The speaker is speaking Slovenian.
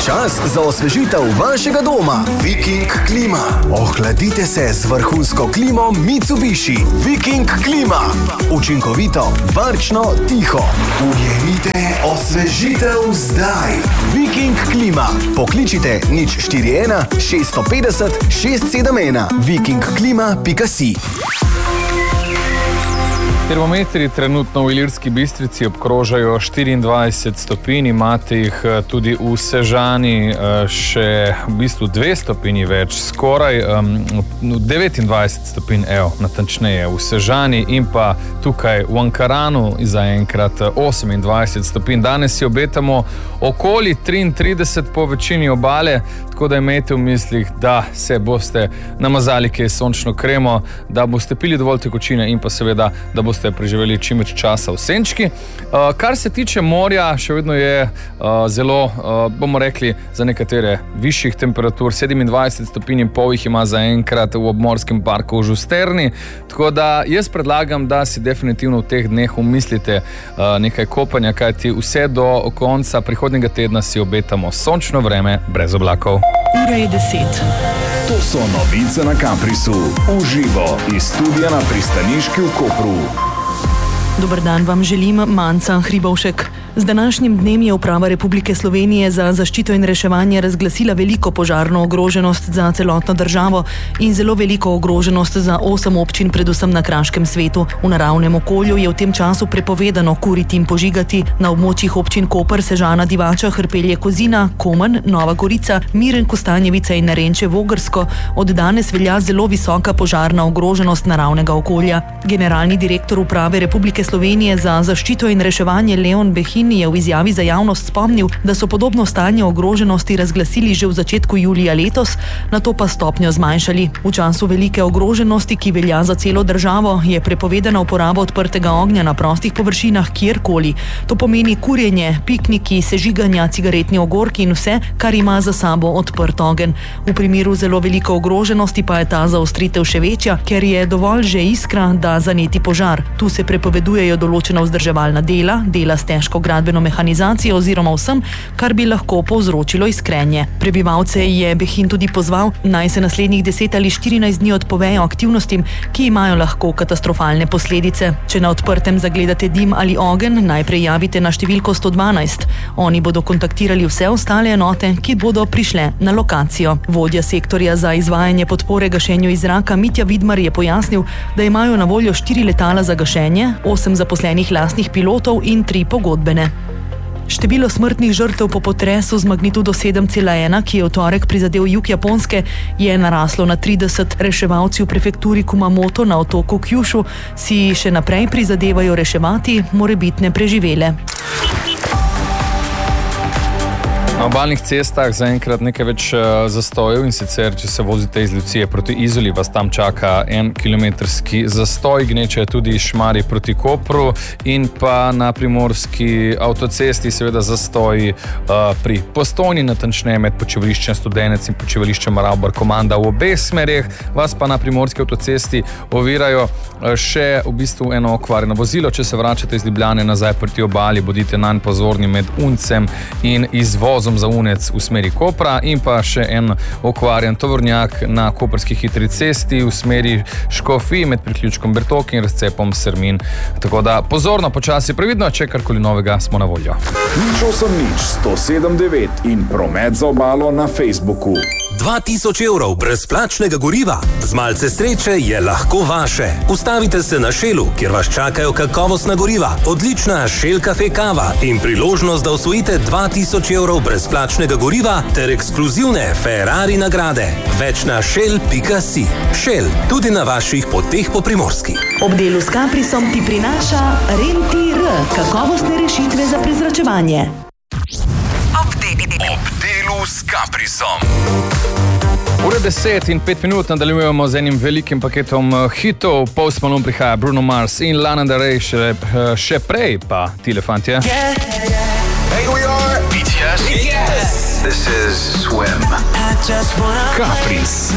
Čas za osvežitev vašega doma. Viking klima. Ohladite se z vrhunsko klimo Mitsubishi. Viking klima. Učinkovito, varčno, tiho. Ujemite osvežitev zdaj. Viking klima. Pokličite 041 650 671. vikingklima.si. Termometri trenutno v Ilirski Bistrici obkrožajo 24 stopinj, imate jih tudi v Sežani še v bistvu 2 stopinji več, skoraj 29 stopinj, natančneje v Sežani in pa tukaj v Ankaranu zaenkrat 28 stopinj. Danes si obetamo okoli 33 po večini obale, tako da imejte v mislih, da se boste namazali kaj sončno kremo, da boste pili dovolj tekočine in pa seveda, da boste preživeli čim več časa v senčki. Kar se tiče morja, še vedno je zelo, bomo rekli, za nekatere višjih temperatur, 27 stopinj in pol jih ima zaenkrat v obmorskem parku v Žusterni, tako da jaz predlagam, da si definitivno v teh dneh umislite nekaj kopanja, kajti vse do konca prihodnjega tedna si obetamo sončno vreme brez oblakov. Ura je 10. To so novice na Caprisu. V živo iz studia na pristaniški v Kopru. Dober dan vam želim, Manca Hribovšek. Z današnjim dnem je Uprava Republike Slovenije za zaščito in reševanje razglasila veliko požarno ogroženost za celotno državo in zelo veliko ogroženost za 8 občin, predvsem na kraškem svetu. V naravnem okolju je v tem času prepovedano kuriti in požigati. Na območjih občin Koper, Sežana, Divača, Hrpelje, Kozina, Komen, Nova Gorica, Miren, Kostanjevica in Narenče, Vogrsko od danes velja zelo visoka požarna ogroženost naravnega okolja. Generalni direktor Uprave Republike Slovenije za zaščito in reševanje Leon Behin je v izjavi za javnost spomnil, da so podobno stanje ogroženosti razglasili že v začetku julija letos, nato pa stopnjo zmanjšali. V času velike ogroženosti, ki velja za celo državo, je prepovedana uporaba odprtega ognja na prostih površinah kjerkoli. To pomeni kurjenje, pikniki, sežiganja, cigaretni ogorki in vse, kar ima za sabo odprt ogenj. V primeru zelo velike ogroženosti pa je ta zaostritev še večja, ker je dovolj že iskra, da zaneti požar. Tu se prepovedujejo določena vzdrževalna dela, dela s težko gradbeno mehanizacijo oziroma vsem, kar bi lahko povzročilo iskrenje. Prebivalce je Behin tudi pozval, naj se naslednjih 10 ali 14 dni odpovejo aktivnostim, ki imajo lahko katastrofalne posledice. Če na odprtem zagledate dim ali ogenj, najprej javite na številko 112. Oni bodo kontaktirali vse ostale enote, ki bodo prišle na lokacijo. Vodja sektorja za izvajanje podpore gašenju iz zraka Mitja Vidmar je pojasnil, da imajo na voljo 4 letala za gašenje, 8 zaposlenih lastnih pilotov in 3 pogodbene. Število smrtnih žrtev po potresu z magnitudo 7,1, ki je v torek prizadel jug Japonske, je naraslo na 30. Reševalci v prefekturi Kumamoto na otoku Kyushu si še naprej prizadevajo reševati morebitne preživele. Na obalnih cestah zaenkrat nekaj več zastojev in sicer, če se vozite iz Lucije proti Izoli, vas tam čaka 1-kilometrski zastoj, gneče tudi Šmarje proti Kopru in pa na primorski avtocesti seveda zastoj pri Postojni, natančneje med počivališčem Studenec in počivališčem Ravbar Komanda v obeh smereh, vas pa na primorski avtocesti ovirajo še v bistvu eno okvarjeno vozilo. Če se vračate iz Ljubljane nazaj proti obali, bodite nanj pozorni med Uncem in izvozom za Unec v smeri Kopra in pa še en okvarjen tovornjak na koprski hitri cesti v smeri Škofij med priključkom Bertok in razcepom Sermin. Tako da pozorno, počasi, previdno, če karkoli novega smo na voljo. 080 in promet za obalo na Facebooku. 2000 evrov brezplačnega goriva. Z malce sreče je lahko vaše. Ustavite se na Shellu, kjer vas čakajo kakovostna goriva, odlična Shell Cafe kava in priložnost, da osvojite 2000 evrov brezplačnega goriva ter ekskluzivne Ferrari nagrade. Več na shell.si. Shell, tudi na vaših poteh po Primorski. Ob delu s Caprisom ti prinaša Rentir, kakovostne rešitve za prezračevanje. Ob delu s Caprisom. Ura 10 in 5 minut nadaljujemo z enim velikim paketom hitov. Post Malone prihaja, Bruno Mars in Lana Del Rey, še prej pa tile fantje. Hey, we are BTS. Yes. This is Swim. Capris.